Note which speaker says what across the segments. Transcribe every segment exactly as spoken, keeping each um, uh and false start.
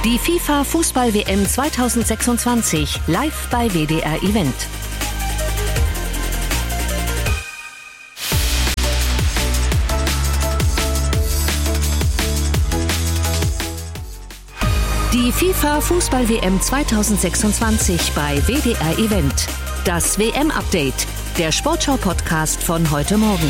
Speaker 1: Die FIFA Fußball-W M zweitausendsechsundzwanzig live bei W D R Event. Die FIFA Fußball-W M zweitausendsechsundzwanzig bei W D R Event. Das W M-Update, der Sportschau-Podcast von heute Morgen.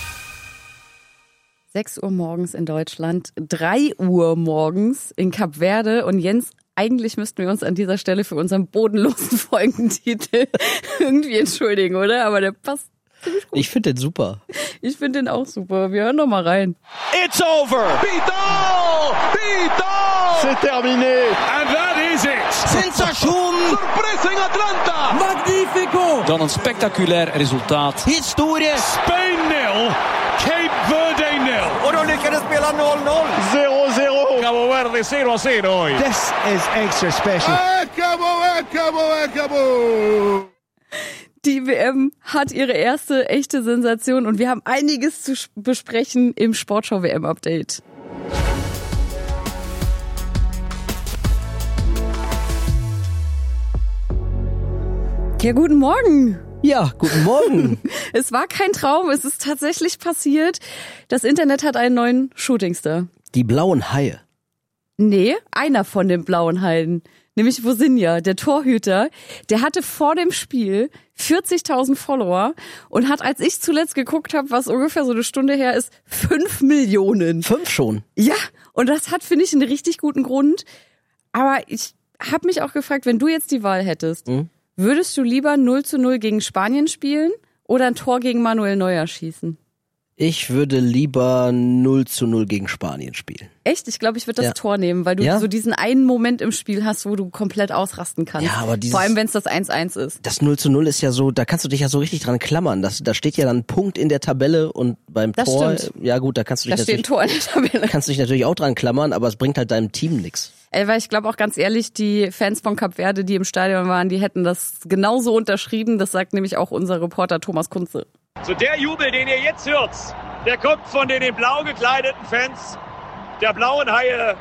Speaker 2: sechs Uhr morgens in Deutschland, drei Uhr morgens in Kap Verde. Und Jens, eigentlich müssten wir uns an dieser Stelle für unseren bodenlosen Folgentitel irgendwie entschuldigen, oder? Aber der passt ziemlich gut.
Speaker 3: Ich finde den super.
Speaker 2: Ich finde den auch super. Wir hören doch mal rein.
Speaker 4: It's over! Bidal! Bidal!
Speaker 5: C'est terminé!
Speaker 4: And that is it!
Speaker 6: Sensation!
Speaker 4: Sorpresa in Atlanta!
Speaker 6: Magnifico!
Speaker 7: Dan een spectaculair resultaat.
Speaker 6: Historie!
Speaker 4: Spain nil, Cape Verde nil.
Speaker 6: Och de lyckades spela noll noll!
Speaker 5: zero zero!
Speaker 4: Cabo Verde zero a cero hoy.
Speaker 6: This is extra special.
Speaker 5: Acabou, acabou, acabou!
Speaker 2: Die W M hat ihre erste echte Sensation und wir haben einiges zu besprechen im Sportschau-W M-Update. Ja, guten Morgen.
Speaker 3: Ja, guten Morgen.
Speaker 2: Es war kein Traum, es ist tatsächlich passiert. Das Internet hat einen neuen Shootingstar.
Speaker 3: Die blauen Haie.
Speaker 2: Nee, einer von den blauen Haien. Nämlich Vozinha, der Torhüter. Der hatte vor dem Spiel vierzigtausend Follower und hat, als ich zuletzt geguckt habe, was ungefähr so eine Stunde her ist, fünf Millionen.
Speaker 3: Fünf schon?
Speaker 2: Ja, und das hat, finde ich, einen richtig guten Grund. Aber ich habe mich auch gefragt, wenn du jetzt die Wahl hättest, mhm. würdest du lieber null zu null gegen Spanien spielen oder ein Tor gegen Manuel Neuer schießen?
Speaker 3: Ich würde lieber null zu null gegen Spanien spielen.
Speaker 2: Echt? Ich glaube, ich würde das
Speaker 3: ja.
Speaker 2: Tor nehmen, weil du
Speaker 3: ja?
Speaker 2: so diesen einen Moment im Spiel hast, wo du komplett ausrasten kannst.
Speaker 3: Ja, aber dieses,
Speaker 2: vor allem, wenn es das eins eins ist.
Speaker 3: Das null zu null ist ja so, da kannst du dich ja so richtig dran klammern. Das, da steht ja dann ein Punkt in der Tabelle und beim
Speaker 2: das
Speaker 3: Tor,
Speaker 2: stimmt.
Speaker 3: ja gut, da kannst du dich
Speaker 2: da steht ein Tor in der Tabelle.
Speaker 3: Kannst du dich natürlich auch dran klammern, aber es bringt halt deinem Team nichts.
Speaker 2: Ey, weil ich glaube auch ganz ehrlich, die Fans von Kap Verde, die im Stadion waren, die hätten das genauso unterschrieben. Das sagt nämlich auch unser Reporter Thomas Kunze.
Speaker 8: So der Jubel, den ihr jetzt hört, der kommt von den in blau gekleideten Fans der blauen Haie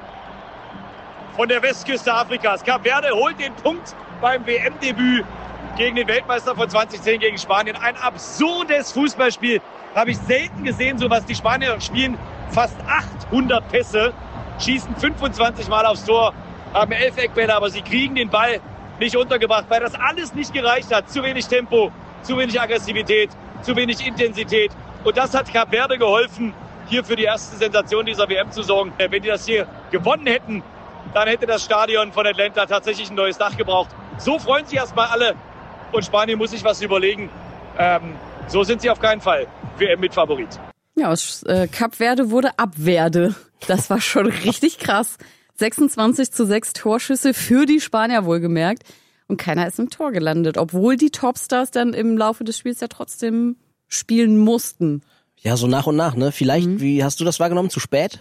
Speaker 8: von der Westküste Afrikas. Kap Verde holt den Punkt beim W M-Debüt gegen den Weltmeister von zweitausendzehn gegen Spanien. Ein absurdes Fußballspiel. Habe ich selten gesehen, so was die Spanier spielen. Fast achthundert Pässe, schießen fünfundzwanzig Mal aufs Tor, haben elf Eckbälle, aber sie kriegen den Ball nicht untergebracht, weil das alles nicht gereicht hat. Zu wenig Tempo, zu wenig Aggressivität, zu wenig Intensität. Und das hat Kap Verde geholfen, hier für die erste Sensation dieser W M zu sorgen. Wenn die das hier gewonnen hätten, dann hätte das Stadion von Atlanta tatsächlich ein neues Dach gebraucht. So freuen sich erstmal alle und Spanien muss sich was überlegen. Ähm, so sind sie auf keinen Fall W M-Mitfavorit.
Speaker 2: Ja, aus äh, Kap Verde wurde Abverde. Das war schon richtig krass. sechsundzwanzig zu sechs Torschüsse für die Spanier wohlgemerkt. Und keiner ist im Tor gelandet, obwohl die Topstars dann im Laufe des Spiels ja trotzdem spielen mussten.
Speaker 3: Ja, so nach und nach, ne? Vielleicht,
Speaker 2: mhm.
Speaker 3: wie hast du das wahrgenommen? Zu spät?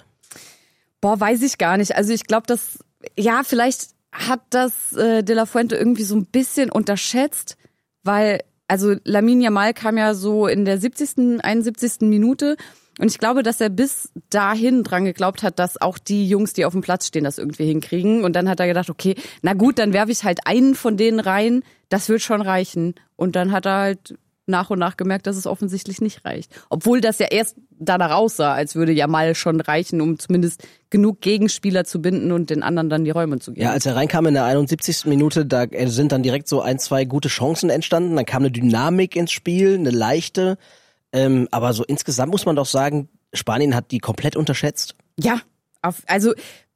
Speaker 2: Boah, weiß ich gar nicht. Also ich glaube, dass, ja, vielleicht hat das äh, De La Fuente irgendwie so ein bisschen unterschätzt, weil, also Lamine Yamal kam ja so in der siebzigsten, einundsiebzigsten Minute und ich glaube, dass er bis dahin dran geglaubt hat, dass auch die Jungs, die auf dem Platz stehen, das irgendwie hinkriegen. Und dann hat er gedacht, okay, na gut, dann werfe ich halt einen von denen rein, das wird schon reichen. Und dann hat er halt nach und nach gemerkt, dass es offensichtlich nicht reicht. Obwohl das ja erst danach aussah, als würde Yamal schon reichen, um zumindest genug Gegenspieler zu binden und den anderen dann die Räume zu geben.
Speaker 3: Ja, als er reinkam in der einundsiebzigsten Minute, da sind dann direkt so ein, zwei gute Chancen entstanden. Dann kam eine Dynamik ins Spiel, eine leichte. Ähm, aber so insgesamt muss man doch sagen, Spanien hat die komplett unterschätzt.
Speaker 2: Ja, auf, also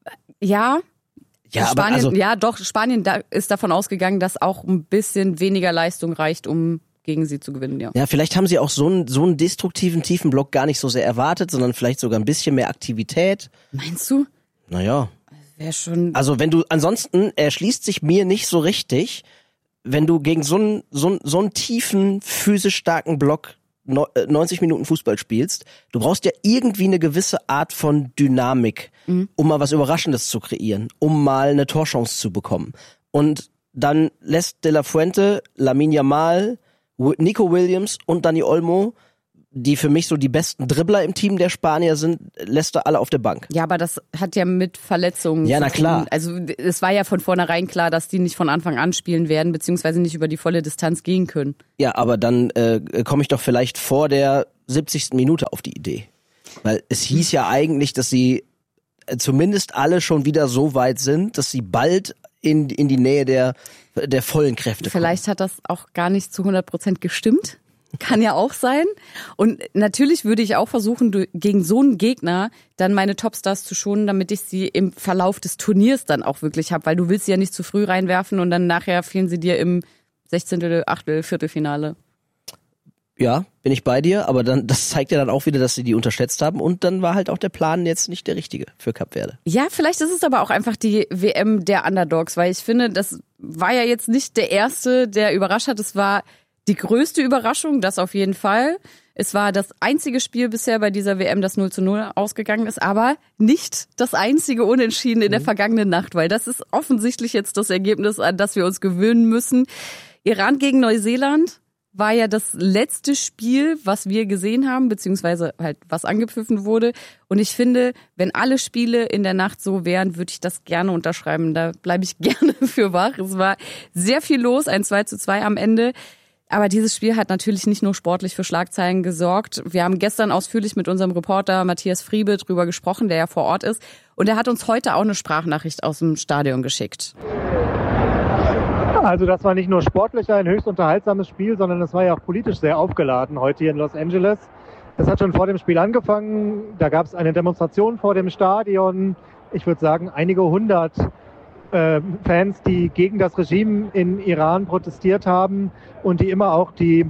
Speaker 2: ja.
Speaker 3: Ja,
Speaker 2: Spanien,
Speaker 3: aber also,
Speaker 2: ja, doch, Spanien da ist davon ausgegangen, dass auch ein bisschen weniger Leistung reicht, um gegen sie zu gewinnen, ja.
Speaker 3: Ja, vielleicht haben sie auch so einen, so einen destruktiven, tiefen Block gar nicht so sehr erwartet, sondern vielleicht sogar ein bisschen mehr Aktivität.
Speaker 2: Meinst du?
Speaker 3: Naja.
Speaker 2: Wäre schon.
Speaker 3: Also wenn du, ansonsten erschließt sich mir nicht so richtig, wenn du gegen so einen, so einen, so einen tiefen, physisch starken Block neunzig Minuten Fußball spielst, du brauchst ja irgendwie eine gewisse Art von Dynamik, mhm. um mal was Überraschendes zu kreieren, um mal eine Torchance zu bekommen. Und dann lässt De La Fuente, Lamine Yamal, Nico Williams und Dani Olmo die für mich so die besten Dribbler im Team der Spanier sind, lässt er alle auf der Bank.
Speaker 2: Ja, aber das hat ja mit Verletzungen
Speaker 3: Ja, na
Speaker 2: zu tun.
Speaker 3: klar.
Speaker 2: Also es war ja von vornherein klar, dass die nicht von Anfang an spielen werden, beziehungsweise nicht über die volle Distanz gehen können.
Speaker 3: Ja, aber dann äh, komme ich doch vielleicht vor der siebzigsten Minute auf die Idee. Weil es hieß ja eigentlich, dass sie äh, zumindest alle schon wieder so weit sind, dass sie bald in, in die Nähe der, der vollen Kräfte kommen.
Speaker 2: Vielleicht hat das auch gar nicht zu hundert Prozent gestimmt. Kann ja auch sein. Und natürlich würde ich auch versuchen, gegen so einen Gegner dann meine Topstars zu schonen, damit ich sie im Verlauf des Turniers dann auch wirklich habe, weil du willst sie ja nicht zu früh reinwerfen und dann nachher fehlen sie dir im sechzehnten, Achtel, Viertelfinale.
Speaker 3: Ja, bin ich bei dir, aber dann das zeigt ja dann auch wieder, dass sie die unterschätzt haben und dann war halt auch der Plan jetzt nicht der richtige für Kap Verde.
Speaker 2: Ja, vielleicht ist es aber auch einfach die W M der Underdogs, weil ich finde, das war ja jetzt nicht der erste, der überrascht hat. Es war die größte Überraschung, das auf jeden Fall. Es war das einzige Spiel bisher bei dieser W M, das null zu null ausgegangen ist, aber nicht das einzige Unentschieden in der vergangenen Nacht, weil das ist offensichtlich jetzt das Ergebnis, an das wir uns gewöhnen müssen. Iran gegen Neuseeland war ja das letzte Spiel, was wir gesehen haben, beziehungsweise halt was angepfiffen wurde. Und ich finde, wenn alle Spiele in der Nacht so wären, würde ich das gerne unterschreiben. Da bleibe ich gerne für wach. Es war sehr viel los, ein zwei zu zwei am Ende. Aber dieses Spiel hat natürlich nicht nur sportlich für Schlagzeilen gesorgt. Wir haben gestern ausführlich mit unserem Reporter Matthias Friebe drüber gesprochen, der ja vor Ort ist. Und er hat uns heute auch eine Sprachnachricht aus dem Stadion geschickt.
Speaker 9: Also das war nicht nur sportlich ein höchst unterhaltsames Spiel, sondern es war ja auch politisch sehr aufgeladen heute hier in Los Angeles. Das hat schon vor dem Spiel angefangen. Da gab es eine Demonstration vor dem Stadion. Ich würde sagen, einige hundert äh, Fans, die gegen das Regime in Iran protestiert haben und die immer auch die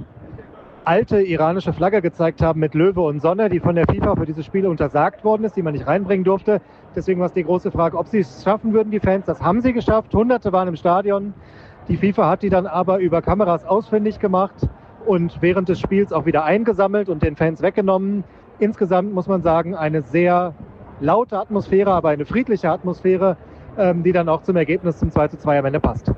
Speaker 9: alte iranische Flagge gezeigt haben mit Löwe und Sonne, die von der FIFA für diese Spiele untersagt worden ist, die man nicht reinbringen durfte. Deswegen war es die große Frage, ob sie es schaffen würden, die Fans. Das haben sie geschafft. Hunderte waren im Stadion. Die FIFA hat die dann aber über Kameras ausfindig gemacht und während des Spiels auch wieder eingesammelt und den Fans weggenommen. Insgesamt muss man sagen, eine sehr laute Atmosphäre, aber eine friedliche Atmosphäre, ähm, die dann auch zum Ergebnis zum zwei zu zwei am Ende passt.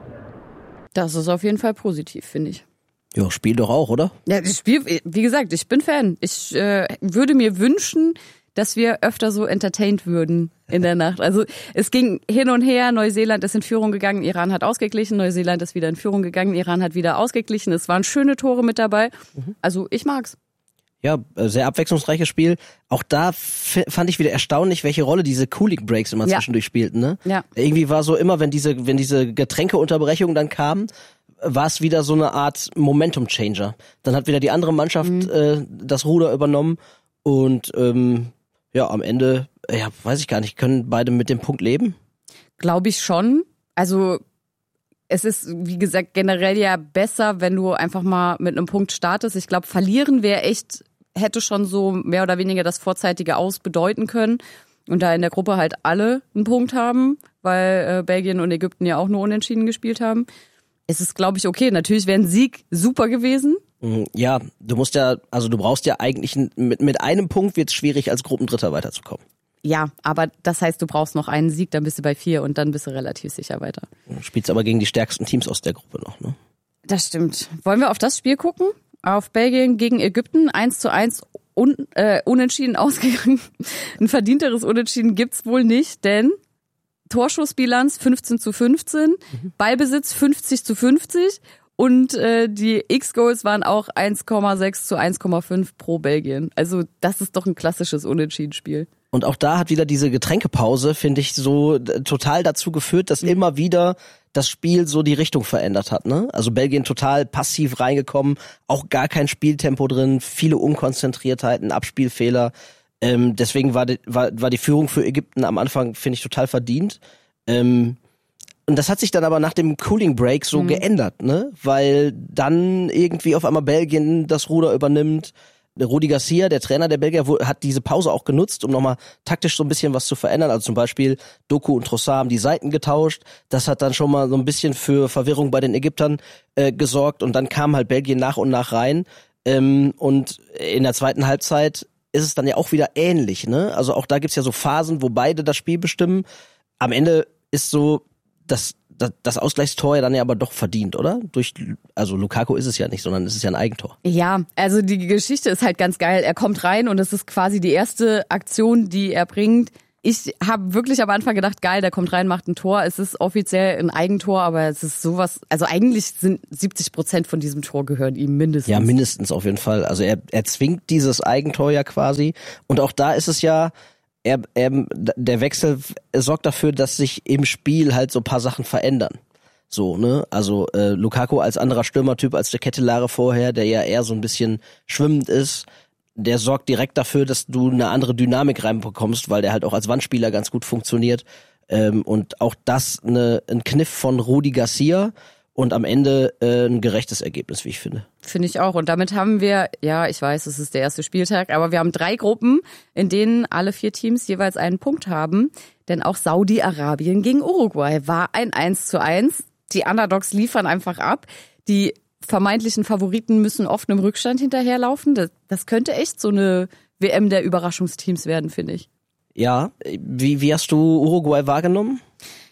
Speaker 2: Das ist auf jeden Fall positiv, finde ich.
Speaker 3: Ja, Spiel doch auch, oder?
Speaker 2: Ja, das Spiel, wie gesagt, ich bin Fan. Ich äh, würde mir wünschen, dass wir öfter so entertained würden in der Nacht. Also es ging hin und her, Neuseeland ist in Führung gegangen, Iran hat ausgeglichen, Neuseeland ist wieder in Führung gegangen, Iran hat wieder ausgeglichen. Es waren schöne Tore mit dabei. Also ich mag's.
Speaker 3: Ja, sehr abwechslungsreiches Spiel. Auch da f- fand ich wieder erstaunlich, welche Rolle diese Cooling Breaks immer
Speaker 2: Ja.
Speaker 3: zwischendurch spielten. Ne?
Speaker 2: Ja.
Speaker 3: Irgendwie war so immer, wenn diese, wenn diese Getränkeunterbrechungen dann kamen, war es wieder so eine Art Momentum-Changer. Dann hat wieder die andere Mannschaft
Speaker 2: Mhm.
Speaker 3: äh, das Ruder übernommen und ähm, ja, am Ende, ja, weiß ich gar nicht, können beide mit dem Punkt leben?
Speaker 2: Glaube ich schon. Also es ist, wie gesagt, generell ja besser, wenn du einfach mal mit einem Punkt startest. Ich glaube, verlieren wäre echt, hätte schon so mehr oder weniger das vorzeitige Aus bedeuten können. Und da in der Gruppe halt alle einen Punkt haben, weil äh, Belgien und Ägypten ja auch nur unentschieden gespielt haben, ist es, glaube ich, okay. Natürlich wäre ein Sieg super gewesen.
Speaker 3: Ja, du musst ja, also du brauchst ja eigentlich, mit, mit einem Punkt wird es schwierig, als Gruppendritter weiterzukommen.
Speaker 2: Ja, aber das heißt, du brauchst noch einen Sieg, dann bist du bei vier und dann bist du relativ sicher weiter.
Speaker 3: Du spielst aber gegen die stärksten Teams aus der Gruppe noch, ne?
Speaker 2: Das stimmt. Wollen wir auf das Spiel gucken? Auf Belgien gegen Ägypten, eins zu eins un, äh, unentschieden ausgegangen. Ein verdienteres Unentschieden gibt's wohl nicht, denn Torschussbilanz fünfzehn zu fünfzehn, mhm. Ballbesitz fünfzig zu fünfzig und äh, die X-Goals waren auch eins Komma sechs zu eins Komma fünf pro Belgien. Also das ist doch ein klassisches Unentschieden-Spiel.
Speaker 3: Und auch da hat wieder diese Getränkepause, finde ich, so total dazu geführt, dass mhm. immer wieder das Spiel so die Richtung verändert hat, ne? Also Belgien total passiv reingekommen, auch gar kein Spieltempo drin, viele Unkonzentriertheiten, Abspielfehler. Ähm, deswegen war die, war, war die Führung für Ägypten am Anfang, finde ich, total verdient. Ähm, und das hat sich dann aber nach dem Cooling Break so mhm. geändert, ne? Weil dann irgendwie auf einmal Belgien das Ruder übernimmt. Rudi Garcia, der Trainer der Belgier, hat diese Pause auch genutzt, um nochmal taktisch so ein bisschen was zu verändern. Also zum Beispiel Doku und Trossard haben die Seiten getauscht. Das hat dann schon mal so ein bisschen für Verwirrung bei den Ägyptern äh, gesorgt. Und dann kam halt Belgien nach und nach rein. Ähm, und in der zweiten Halbzeit ist es dann ja auch wieder ähnlich, ne? Also auch da gibt's ja so Phasen, wo beide das Spiel bestimmen. Am Ende ist so, dass das, das Ausgleichstor ja dann ja aber doch verdient, oder? Durch, also Lukaku ist es ja nicht, sondern es ist ja ein Eigentor.
Speaker 2: Ja, also die Geschichte ist halt ganz geil. Er kommt rein und es ist quasi die erste Aktion, die er bringt. Ich habe wirklich am Anfang gedacht, geil, der kommt rein, macht ein Tor. Es ist offiziell ein Eigentor, aber es ist sowas, also eigentlich sind siebzig Prozent von diesem Tor gehören ihm mindestens.
Speaker 3: Ja, mindestens auf jeden Fall. Also er, er zwingt dieses Eigentor ja quasi. Und auch da ist es ja, er, er, der Wechsel sorgt dafür, dass sich im Spiel halt so ein paar Sachen verändern. So, ne? Also äh, Lukaku als anderer Stürmertyp als der Kettelare vorher, der ja eher so ein bisschen schwimmend ist, der sorgt direkt dafür, dass du eine andere Dynamik reinbekommst, weil der halt auch als Wandspieler ganz gut funktioniert. Ähm, und auch das eine, ein Kniff von Rudi Garcia und am Ende äh, ein gerechtes Ergebnis, wie ich finde.
Speaker 2: Finde ich auch. Und damit haben wir, ja, ich weiß, es ist der erste Spieltag, aber wir haben drei Gruppen, in denen alle vier Teams jeweils einen Punkt haben. Denn auch Saudi-Arabien gegen Uruguay war ein eins zu eins. Die Underdogs liefern einfach ab. Die vermeintlichen Favoriten müssen oft einem Rückstand hinterherlaufen. Das, das könnte echt so eine W M der Überraschungsteams werden, finde ich.
Speaker 3: Ja, wie, wie hast du Uruguay wahrgenommen?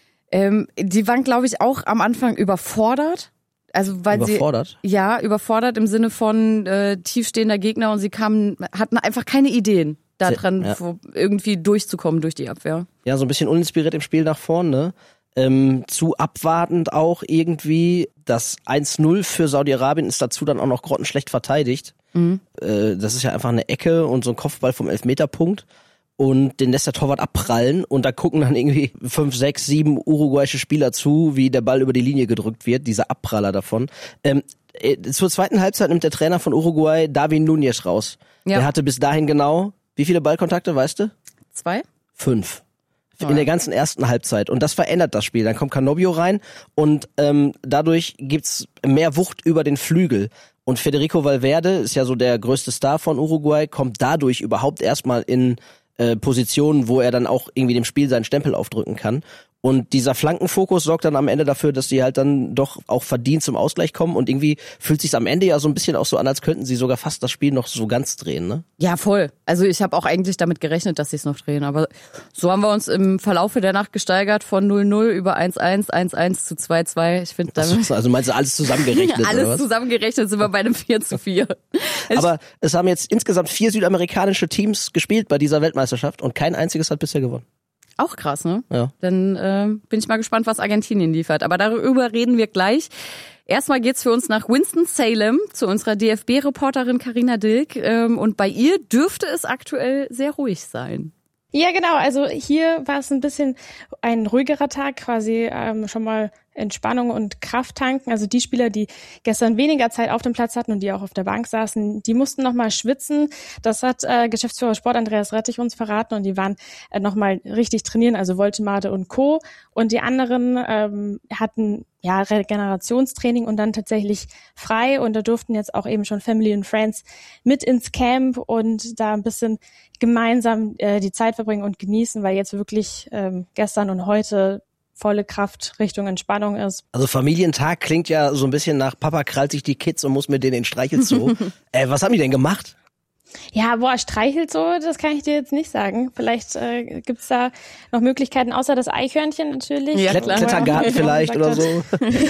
Speaker 2: Ähm, die waren, glaube ich, auch am Anfang überfordert. Also weil
Speaker 3: überfordert?
Speaker 2: Sie, ja, überfordert im Sinne von äh, tiefstehender Gegner und sie kamen, hatten einfach keine Ideen daran, ja. irgendwie durchzukommen durch die Abwehr.
Speaker 3: Ja, so ein bisschen uninspiriert im Spiel nach vorne, ne? Ähm, zu abwartend auch irgendwie. Das eins null für Saudi-Arabien ist dazu dann auch noch grottenschlecht verteidigt. Mhm. Äh, das ist ja einfach eine Ecke und so ein Kopfball vom Elfmeterpunkt. Und den lässt der Torwart abprallen und da gucken dann irgendwie fünf, sechs, sieben uruguayische Spieler zu, wie der Ball über die Linie gedrückt wird, dieser Abpraller davon. Ähm, äh, zur zweiten Halbzeit nimmt der Trainer von Uruguay Darwin Núñez raus. Ja. Der hatte bis dahin genau, wie viele Ballkontakte, weißt du?
Speaker 2: Zwei?
Speaker 3: Fünf. In der ganzen ersten Halbzeit. Und das verändert das Spiel. Dann kommt Canobio rein und ähm, dadurch gibt's mehr Wucht über den Flügel. Und Federico Valverde ist ja so der größte Star von Uruguay, kommt dadurch überhaupt erstmal in äh, Positionen, wo er dann auch irgendwie dem Spiel seinen Stempel aufdrücken kann. Und dieser Flankenfokus sorgt dann am Ende dafür, dass sie halt dann doch auch verdient zum Ausgleich kommen. Und irgendwie fühlt sich's am Ende ja so ein bisschen auch so an, als könnten sie sogar fast das Spiel noch so ganz drehen, ne?
Speaker 2: Ja, voll. Also ich habe auch eigentlich damit gerechnet, dass sie es noch drehen. Aber so haben wir uns im Verlaufe der Nacht gesteigert von null null über eins eins, eins eins zu zwei zwei. Ich finde damit.
Speaker 3: Also meinst du alles zusammengerechnet?
Speaker 2: alles
Speaker 3: oder was?
Speaker 2: zusammengerechnet sind wir bei einem vier zu vier.
Speaker 3: Aber es haben jetzt insgesamt vier südamerikanische Teams gespielt bei dieser Weltmeisterschaft und kein einziges hat bisher gewonnen.
Speaker 2: Auch krass, ne?
Speaker 3: Ja.
Speaker 2: Dann äh, bin ich mal gespannt, was Argentinien liefert. Aber darüber reden wir gleich. Erstmal geht's für uns nach Winston-Salem zu unserer D F B-Reporterin Carina Dilk. Ähm, und bei ihr dürfte es aktuell sehr ruhig sein.
Speaker 10: Ja, genau. Also hier war es ein bisschen ein ruhigerer Tag, quasi ähm, schon mal Entspannung und Kraft tanken. Also die Spieler, die gestern weniger Zeit auf dem Platz hatten und die auch auf der Bank saßen, die mussten nochmal schwitzen. Das hat äh, Geschäftsführer Sport Andreas Rettich uns verraten und die waren äh, nochmal richtig trainieren, also Woltemade und Co. Und die anderen ähm, hatten ja Regenerationstraining und dann tatsächlich frei und da durften jetzt auch eben schon Family and Friends mit ins Camp und da ein bisschen gemeinsam äh, die Zeit verbringen und genießen, weil jetzt wirklich ähm, gestern und heute volle Kraft Richtung Entspannung ist.
Speaker 3: Also Familientag klingt ja so ein bisschen nach Papa krallt sich die Kids und muss mit denen in den Streichelzoo. äh, was haben die denn gemacht?
Speaker 10: Ja, boah, streichelt so, das kann ich dir jetzt nicht sagen. Vielleicht äh, gibt's da noch Möglichkeiten, außer das Eichhörnchen natürlich.
Speaker 3: Ja, klar. Klettergarten vielleicht oder so.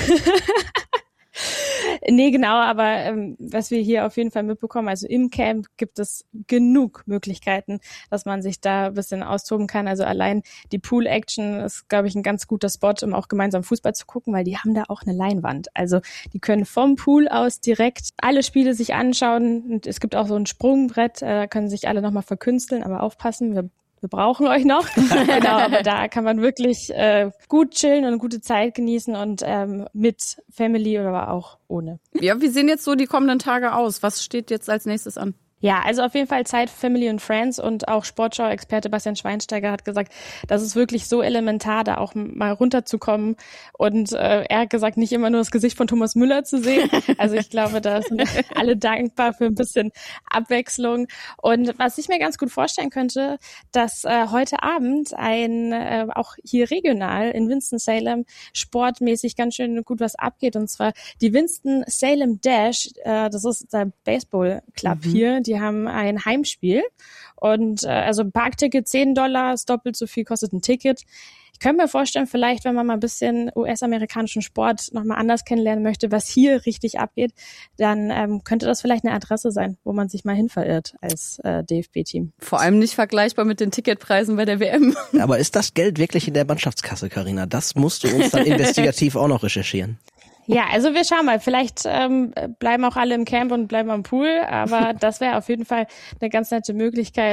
Speaker 10: Nee, genau, aber ähm, was wir hier auf jeden Fall mitbekommen, also im Camp gibt es genug Möglichkeiten, dass man sich da ein bisschen austoben kann. Also allein die Pool-Action ist, glaube ich, ein ganz guter Spot, um auch gemeinsam Fußball zu gucken, weil die haben da auch eine Leinwand. Also die können vom Pool aus direkt alle Spiele sich anschauen und es gibt auch so ein Sprungbrett, da äh, können sich alle nochmal verkünsteln, aber aufpassen, wir Wir brauchen euch noch. Genau, aber da kann man wirklich äh, gut chillen und eine gute Zeit genießen und ähm, mit Family oder aber auch ohne.
Speaker 2: Ja, wie sehen jetzt so die kommenden Tage aus? Was steht jetzt als nächstes an?
Speaker 10: Ja, also auf jeden Fall Zeit für Family und Friends und auch Sportschau-Experte Bastian Schweinsteiger hat gesagt, das ist wirklich so elementar, da auch mal runterzukommen und äh, er hat gesagt, nicht immer nur das Gesicht von Thomas Müller zu sehen. Also ich glaube, da sind alle dankbar für ein bisschen Abwechslung und was ich mir ganz gut vorstellen könnte, dass äh, heute Abend ein, äh, auch hier regional in Winston-Salem sportmäßig ganz schön gut was abgeht und zwar die Winston-Salem Dash, äh, das ist der Baseball-Club mhm. hier. Die haben ein Heimspiel und äh, also ein Parkticket zehn Dollar, ist doppelt so viel, kostet ein Ticket. ich könnte mir vorstellen, vielleicht, wenn man mal ein bisschen U S-amerikanischen Sport nochmal anders kennenlernen möchte, was hier richtig abgeht, dann ähm, könnte das vielleicht eine Adresse sein, wo man sich mal hin verirrt als äh, D F B-Team.
Speaker 2: Vor allem nicht vergleichbar mit den Ticketpreisen bei der W M.
Speaker 3: Aber ist das Geld wirklich in der Mannschaftskasse, Carina? Das musst du uns dann investigativ auch noch recherchieren.
Speaker 10: Ja, also wir schauen mal. Vielleicht ähm, bleiben auch alle im Camp und bleiben am Pool, aber das wäre auf jeden Fall eine ganz nette Möglichkeit.